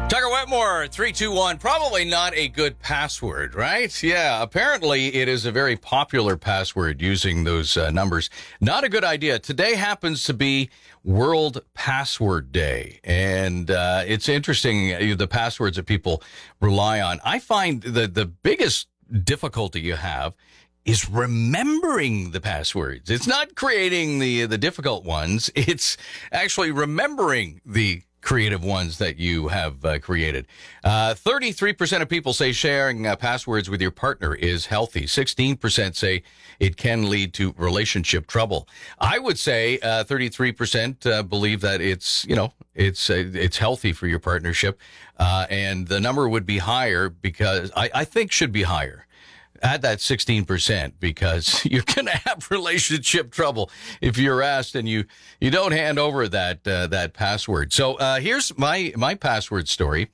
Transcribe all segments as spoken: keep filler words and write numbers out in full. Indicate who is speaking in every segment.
Speaker 1: Tucker Wetmore, three two one, probably not a good password, right? Yeah, apparently it is a very popular password using those uh, numbers. Not a good idea. Today happens to be World Password Day, and uh, it's interesting, uh, the passwords that people rely on. I find that the biggest difficulty you have is remembering the passwords. It's not creating the the difficult ones. It's actually remembering the creative ones that you have uh, created. Uh, thirty-three percent of people say sharing uh, passwords with your partner is healthy. sixteen percent say it can lead to relationship trouble. I would say uh, thirty-three percent uh, believe that it's, you know, it's uh, it's healthy for your partnership. Uh, and the number would be higher because I, I think should be higher. Add that sixteen percent because you're going to have relationship trouble if you're asked and you, you don't hand over that uh, that password. So uh, here's my my password story.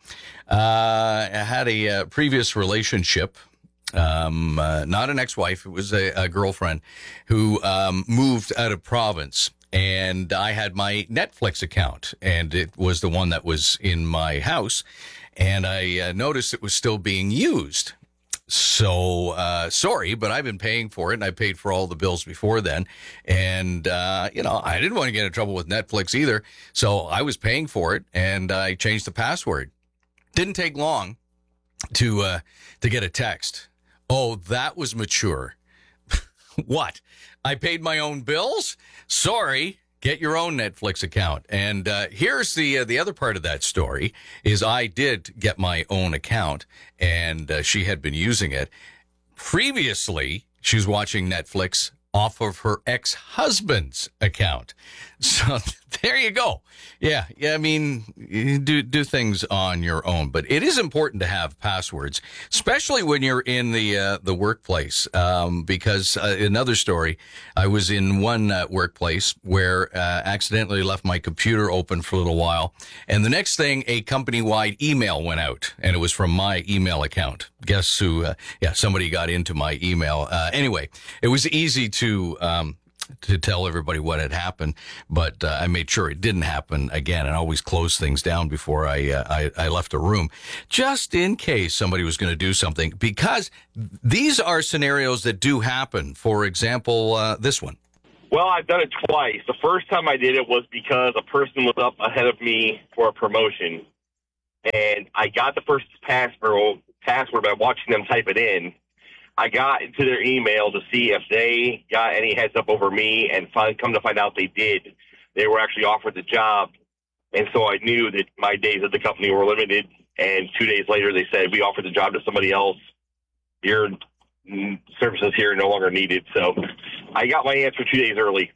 Speaker 1: Uh, I had a uh, previous relationship, um, uh, not an ex-wife. It was a, a girlfriend who um, moved out of province. And I had my Netflix account, and it was the one that was in my house. And I uh, noticed it was still being used. So, uh, sorry, but I've been paying for it, and I paid for all the bills before then. And, uh, you know, I didn't want to get in trouble with Netflix either. So I was paying for it, and I changed the password. Didn't take long to, uh, to get a text. Oh, that was mature. What? I paid my own bills? Sorry. Get your own Netflix account. And uh, here's the uh, the other part of that story is I did get my own account, and uh, she had been using it. Previously, she was watching Netflix off of her ex-husband's account. So there you go. Yeah, yeah. I mean, you do do things on your own, but it is important to have passwords, especially when you're in the uh, the workplace. Um, because uh, another story, I was in one uh, workplace where uh, accidentally left my computer open for a little while, and the next thing, a company-wide email went out, and it was from my email account. Guess who? Uh, yeah, somebody got into my email. Uh, anyway, it was easy to. Um, to tell everybody what had happened, but uh, I made sure it didn't happen again, and always closed things down before I uh, I, I left a room, just in case somebody was going to do something, because these are scenarios that do happen. For example, uh, this one.
Speaker 2: Well, I've done it twice. The first time I did it was because a person was up ahead of me for a promotion, and I got the person's password, password by watching them type it in. I got into their email to see if they got any heads up over me, and find, come to find out they did. They were actually offered the job, and so I knew that my days at the company were limited, and two days later they said, we offered the job to somebody else. Your services here are no longer needed. So I got my answer two days early.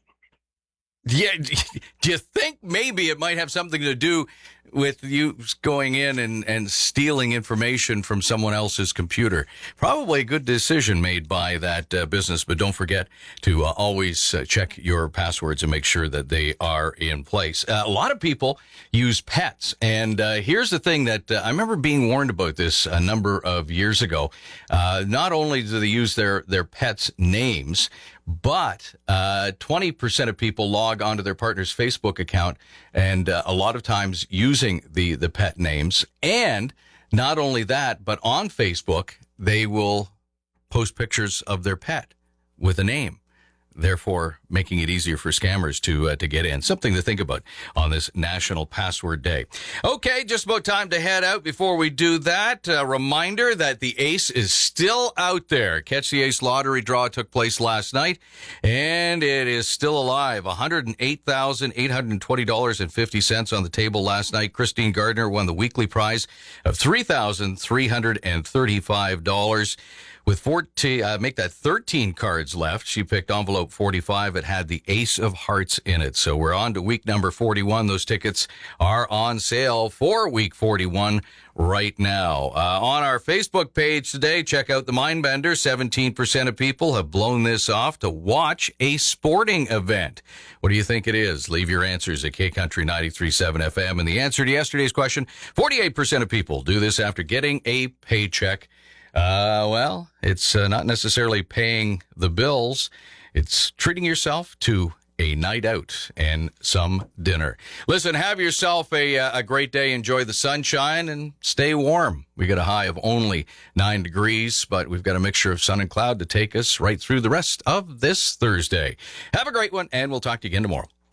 Speaker 1: Yeah, do you think maybe it might have something to do with you going in and, and stealing information from someone else's computer? Probably a good decision made by that uh, business, but don't forget to uh, always uh, check your passwords and make sure that they are in place. Uh, a lot of people use pets, and uh, here's the thing that uh, I remember being warned about this a number of years ago. Uh, not only do they use their, their pets' names, but uh, twenty percent of people log onto their partner's Facebook account, and uh, a lot of times using the, the pet names. And not only that, but on Facebook, they will post pictures of their pet with a name, therefore making it easier for scammers to uh, to get in. Something to think about on this National Password Day. Okay, just about time to head out. Before we do that, a reminder that the Ace is still out there. Catch the Ace lottery draw took place last night, and it is still alive. one hundred eight thousand eight hundred twenty dollars and fifty cents on the table last night. Christine Gardner won the weekly prize of three thousand three hundred thirty-five dollars. With fourteen, uh, make that thirteen cards left. She picked envelope forty-five. It had the Ace of Hearts in it. So we're on to week number forty-one. Those tickets are on sale for week forty-one right now. Uh, on our Facebook page today, check out the Mindbender. seventeen percent of people have blown this off to watch a sporting event. What do you think it is? Leave your answers at K Country ninety-three point seven F M. And the answer to yesterday's question, forty-eight percent of people do this after getting a paycheck. Uh, well, it's uh, not necessarily paying the bills. It's treating yourself to a night out and some dinner. Listen, have yourself a, a great day. Enjoy the sunshine and stay warm. We got a high of only nine degrees, but we've got a mixture of sun and cloud to take us right through the rest of this Thursday. Have a great one, and we'll talk to you again tomorrow.